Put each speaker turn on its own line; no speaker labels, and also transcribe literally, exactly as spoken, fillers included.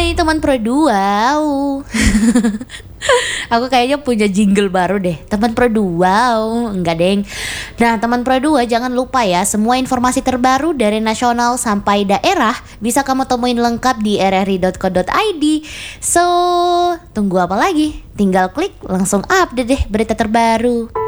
Hai teman Pro dua. Wow. Aku kayaknya punya jingle baru deh, teman Pro dua. Wow. Enggak deng. Nah teman Pro dua, jangan lupa ya, semua informasi terbaru dari nasional sampai daerah bisa kamu temuin lengkap di r r i dot co dot i d. So tunggu apa lagi? Tinggal klik langsung update deh berita terbaru.